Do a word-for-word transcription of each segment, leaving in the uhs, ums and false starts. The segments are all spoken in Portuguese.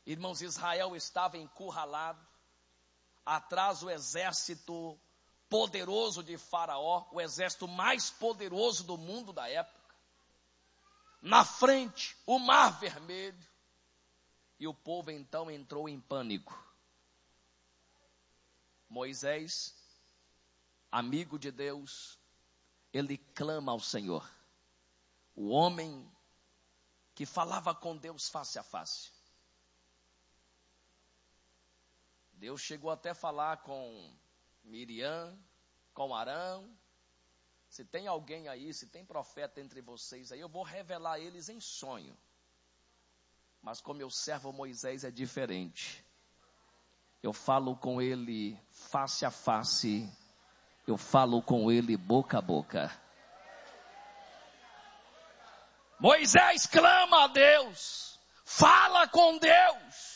Irmãos, Israel estava encurralado, atrás o exército poderoso de Faraó, o exército mais poderoso do mundo da época. Na frente, o Mar Vermelho. E o povo então entrou em pânico. Moisés, amigo de Deus, ele clama ao Senhor. O homem que falava com Deus face a face. Deus chegou até a falar com Miriam, com Arão. Se tem alguém aí, se tem profeta entre vocês aí, eu vou revelar eles em sonho. Mas com meu servo Moisés é diferente. Eu falo com ele face a face. Eu falo com ele boca a boca. Moisés clama a Deus. Fala com Deus.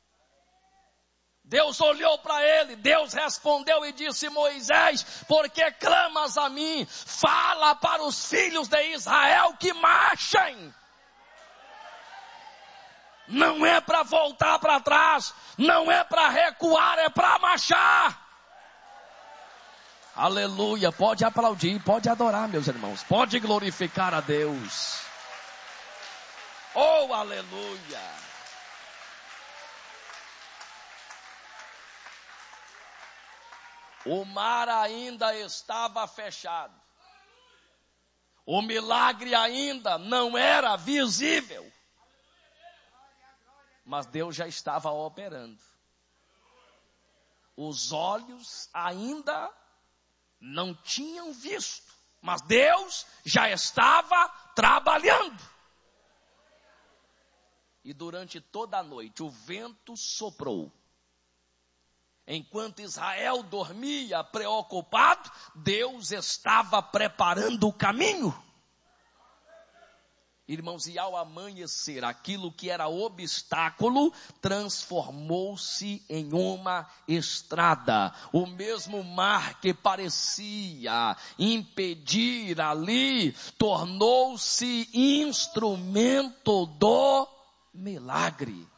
Deus olhou para ele, Deus respondeu e disse: Moisés, por que clamas a mim? Fala para os filhos de Israel que marchem. Não é para voltar para trás, não é para recuar, é para marchar. Aleluia, pode aplaudir, pode adorar, meus irmãos, pode glorificar a Deus. Oh, aleluia. O mar ainda estava fechado. O milagre ainda não era visível. Mas Deus já estava operando. Os olhos ainda não tinham visto. Mas Deus já estava trabalhando. E durante toda a noite o vento soprou. Enquanto Israel dormia preocupado, Deus estava preparando o caminho. Irmãos, e ao amanhecer, aquilo que era obstáculo transformou-se em uma estrada. O mesmo mar que parecia impedir ali, tornou-se instrumento do milagre.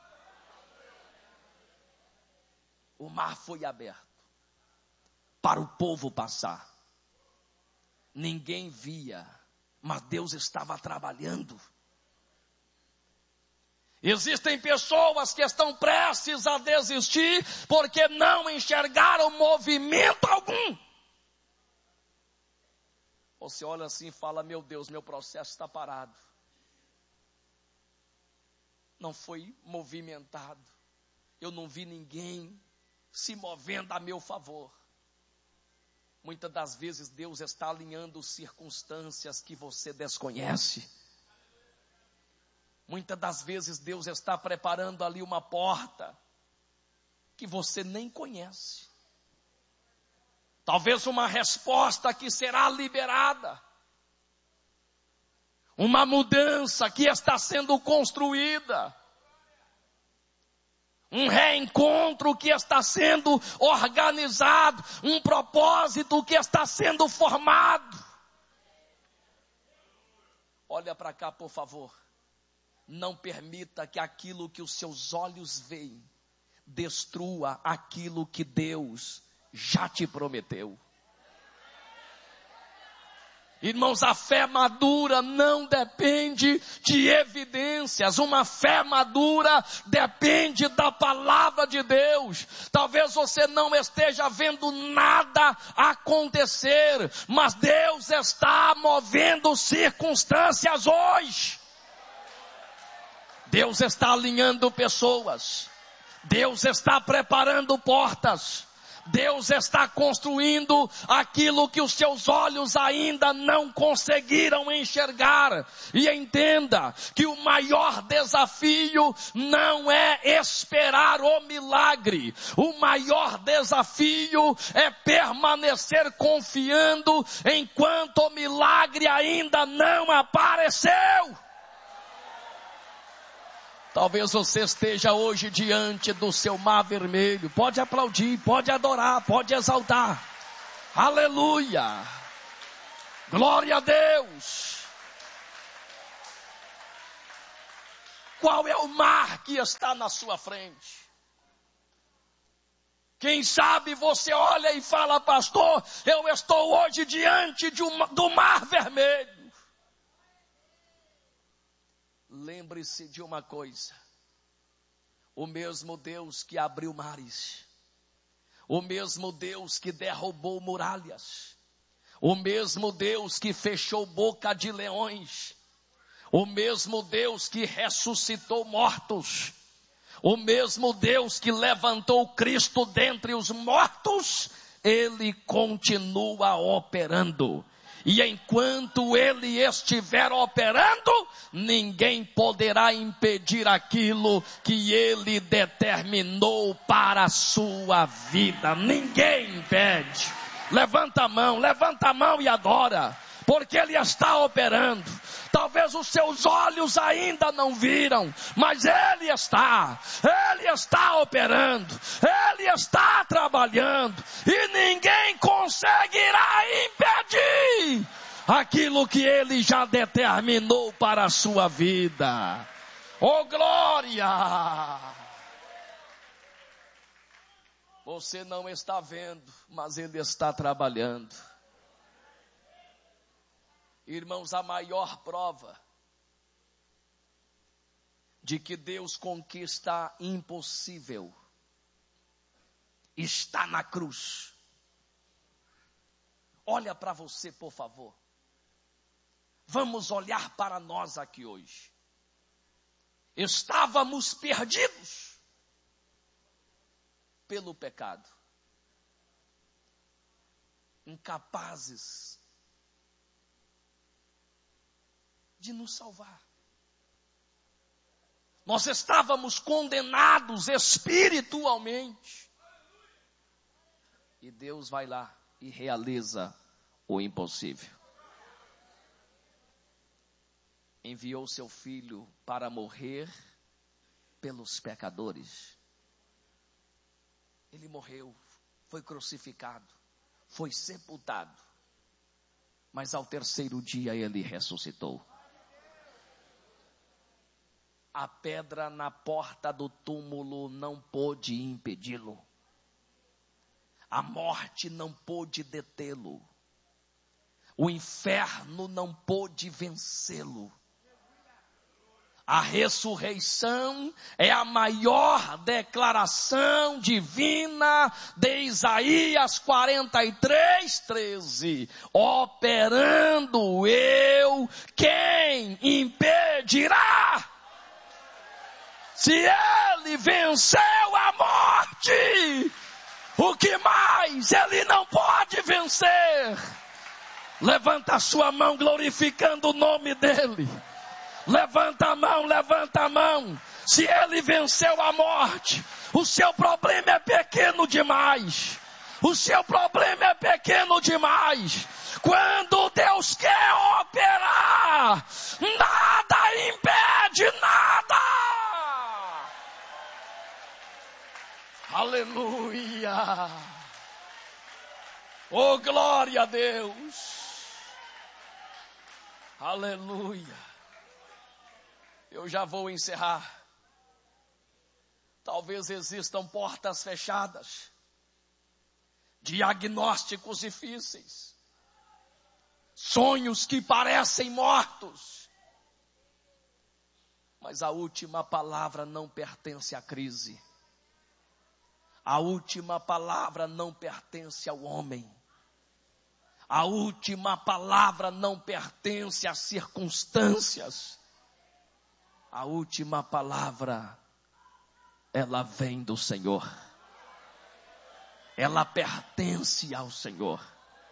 O mar foi aberto para o povo passar. Ninguém via, mas Deus estava trabalhando. Existem pessoas que estão prestes a desistir porque não enxergaram movimento algum. Você olha assim e fala: meu Deus, meu processo está parado. Não foi movimentado. Eu não vi ninguém se movendo a meu favor. Muitas das vezes Deus está alinhando circunstâncias que você desconhece. Muitas das vezes Deus está preparando ali uma porta que você nem conhece. Talvez uma resposta que será liberada. Uma mudança que está sendo construída. Um reencontro que está sendo organizado. Um propósito que está sendo formado. Olha para cá, por favor. Não permita que aquilo que os seus olhos veem destrua aquilo que Deus já te prometeu. Irmãos, a fé madura não depende de evidências. Uma fé madura depende da palavra de Deus. Talvez você não esteja vendo nada acontecer, mas Deus está movendo circunstâncias hoje. Deus está alinhando pessoas. Deus está preparando portas. Deus está construindo aquilo que os seus olhos ainda não conseguiram enxergar. E entenda que o maior desafio não é esperar o milagre. O maior desafio é permanecer confiando enquanto o milagre ainda não apareceu. Talvez você esteja hoje diante do seu mar vermelho. Pode aplaudir, pode adorar, pode exaltar. Aleluia! Glória a Deus! qual é o mar que está na sua frente. Quem sabe você olha e fala: pastor, eu estou hoje diante de uma, do mar vermelho. Lembre-se de uma coisa: o mesmo Deus que abriu mares, o mesmo Deus que derrubou muralhas, o mesmo Deus que fechou boca de leões, o mesmo Deus que ressuscitou mortos, o mesmo Deus que levantou Cristo dentre os mortos, Ele continua operando. E enquanto Ele estiver operando, ninguém poderá impedir aquilo que Ele determinou para a sua vida. Ninguém impede. Levanta a mão, levanta a mão e adora, porque Ele está operando. Talvez os seus olhos ainda não viram, mas Ele está, Ele está operando, Ele está trabalhando, e ninguém conseguirá impedir aquilo que Ele já determinou para a sua vida. Oh, glória! Você não está vendo, mas Ele está trabalhando. Irmãos, a maior prova de que Deus conquista impossível está na cruz. Olha para você, por favor. Vamos olhar para nós aqui hoje. Estávamos perdidos pelo pecado, incapazes de nos salvar. Nós estávamos condenados espiritualmente. E Deus vai lá e realiza o impossível. Enviou seu filho para morrer pelos pecadores. Ele morreu, foi crucificado, foi sepultado. Mas ao terceiro dia ele ressuscitou. A pedra na porta do túmulo não pôde impedi-lo. A morte não pôde detê-lo. O inferno não pôde vencê-lo. A ressurreição é a maior declaração divina de Isaías quarenta e três, treze. Operando eu, quem impedirá? Se Ele venceu a morte, o que mais Ele não pode vencer? Levanta a sua mão glorificando o nome dEle. Levanta a mão, levanta a mão. Se Ele venceu a morte, o seu problema é pequeno demais. O seu problema é pequeno demais. Quando Deus quer operar, nada impede, nada. Aleluia. Oh, glória a Deus. Aleluia. Eu já vou encerrar. Talvez existam portas fechadas, diagnósticos difíceis, sonhos que parecem mortos. Mas a última palavra não pertence à crise. A última palavra não pertence ao homem. A última palavra não pertence às circunstâncias. A última palavra, ela vem do Senhor. Ela pertence ao Senhor.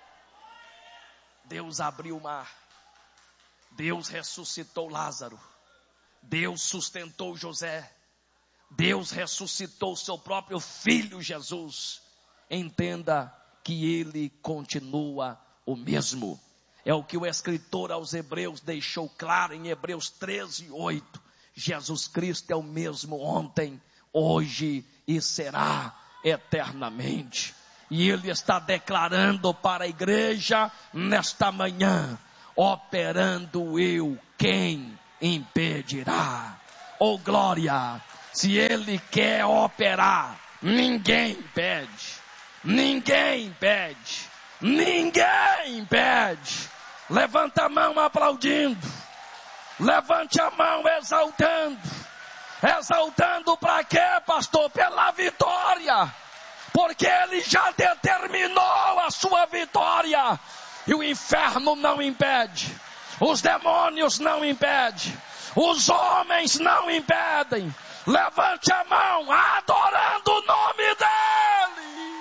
Deus abriu o mar. Deus ressuscitou Lázaro. Deus sustentou José. Deus ressuscitou seu próprio filho Jesus. Entenda que Ele continua o mesmo. É o que o escritor aos Hebreus deixou claro em Hebreus treze, oito. Jesus Cristo é o mesmo ontem, hoje e será eternamente. E Ele está declarando para a igreja nesta manhã: operando eu, quem impedirá? Oh glória! Se Ele quer operar, ninguém impede. Ninguém impede. Ninguém impede. Levanta a mão aplaudindo. Levante a mão exaltando. Exaltando para quê, pastor? Pela vitória. Porque Ele já determinou a sua vitória. E o inferno não impede. Os demônios não impedem. Os homens não impedem. Levante a mão, adorando o nome dEle.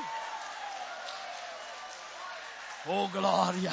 Oh glória.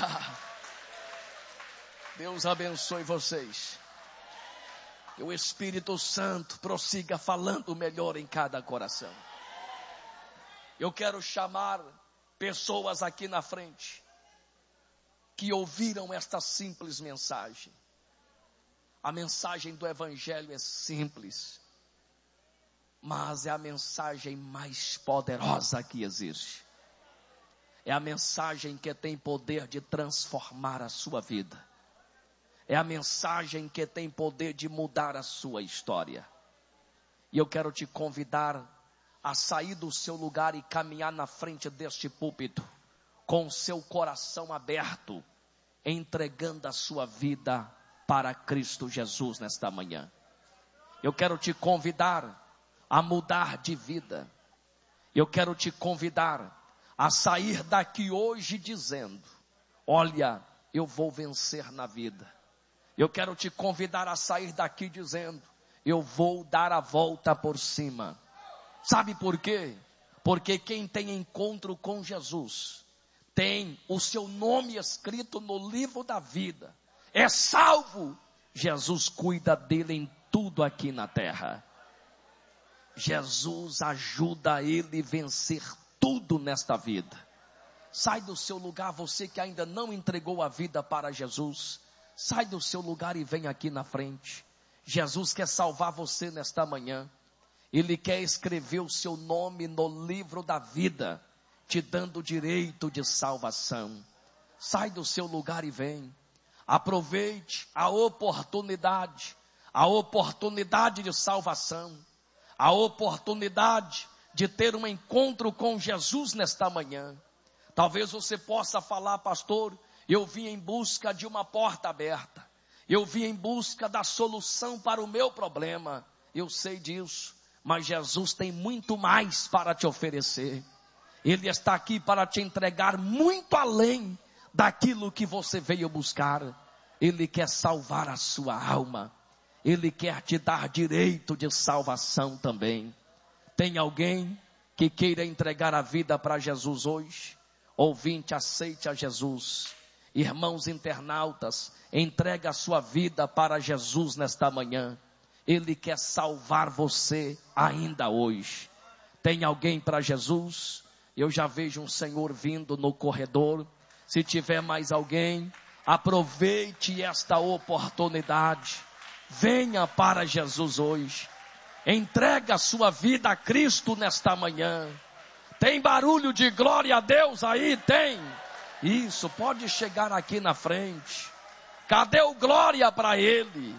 Deus abençoe vocês. Que o Espírito Santo prossiga falando melhor em cada coração. Eu quero chamar pessoas aqui na frente que ouviram esta simples mensagem. A mensagem do Evangelho é simples, mas é a mensagem mais poderosa que existe. É a mensagem que tem poder de transformar a sua vida. É a mensagem que tem poder de mudar a sua história. E eu quero te convidar a sair do seu lugar e caminhar na frente deste púlpito, com o seu coração aberto, entregando a sua vida para Cristo Jesus nesta manhã. Eu quero te convidar a mudar de vida. Eu quero te convidar a sair daqui hoje dizendo: olha, eu vou vencer na vida. Eu quero te convidar a sair daqui dizendo: eu vou dar a volta por cima. Sabe por quê? Porque quem tem encontro com Jesus tem o seu nome escrito no livro da vida. É salvo. Jesus cuida dele em tudo aqui na terra. Jesus ajuda ele a vencer tudo nesta vida. Sai do seu lugar, você que ainda não entregou a vida para Jesus. Sai do seu lugar e vem aqui na frente. Jesus quer salvar você nesta manhã. Ele quer escrever o seu nome no livro da vida, te dando direito de salvação. Sai do seu lugar e vem. Aproveite a oportunidade, a oportunidade de salvação, a oportunidade de ter um encontro com Jesus nesta manhã. Talvez você possa falar: pastor, eu vim em busca de uma porta aberta. Eu vim em busca da solução para o meu problema. Eu sei disso, mas Jesus tem muito mais para te oferecer. Ele está aqui para te entregar muito além daquilo que você veio buscar. Ele quer salvar a sua alma. Ele quer te dar direito de salvação também. Tem alguém que queira entregar a vida para Jesus hoje? Ouvinte, aceite a Jesus. Irmãos internautas, entregue a sua vida para Jesus nesta manhã. Ele quer salvar você ainda hoje. Tem alguém para Jesus? Eu já vejo um senhor vindo no corredor. Se tiver mais alguém, aproveite esta oportunidade. Venha para Jesus hoje. Entregue a sua vida a Cristo nesta manhã. Tem barulho de glória a Deus aí? Tem. Isso, pode chegar aqui na frente. Cadê o glória para Ele?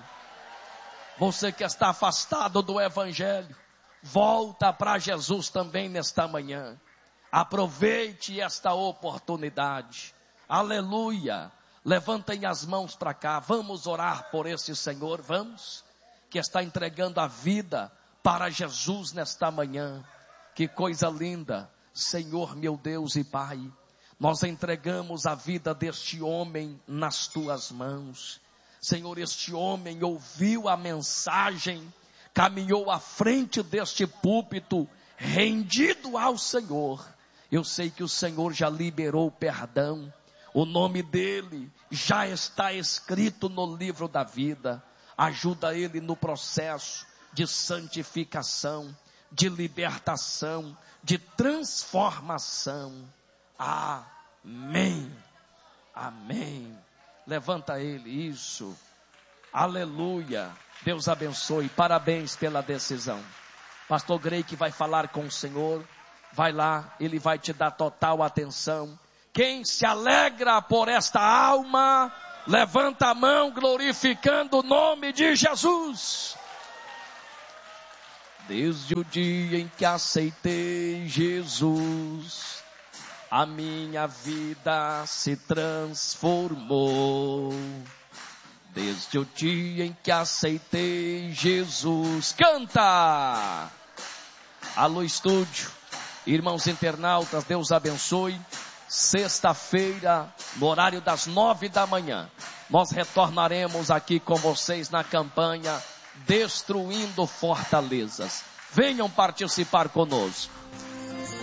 Você que está afastado do Evangelho, volta para Jesus também nesta manhã. Aproveite esta oportunidade. Aleluia. Levantem as mãos para cá. Vamos orar por esse Senhor, vamos? Que está entregando a vida para Jesus nesta manhã. Que coisa linda. Senhor, meu Deus e Pai, nós entregamos a vida deste homem nas tuas mãos. Senhor, este homem ouviu a mensagem, caminhou à frente deste púlpito, rendido ao Senhor. Eu sei que o Senhor já liberou perdão. O nome dele já está escrito no livro da vida. Ajuda ele no processo de santificação, de libertação, de transformação. Amém. Amém. Levanta ele, isso. Aleluia. Deus abençoe. Parabéns pela decisão. Pastor Grey que vai falar com o Senhor. Vai lá, ele vai te dar total atenção. Quem se alegra por esta alma, levanta a mão glorificando o nome de Jesus. Desde o dia em que aceitei Jesus, a minha vida se transformou. Desde o dia em que aceitei Jesus. Canta! Alô, estúdio, irmãos internautas, Deus abençoe. Sexta-feira, no horário das nove da manhã, nós retornaremos aqui com vocês na campanha Destruindo Fortalezas. Venham participar conosco.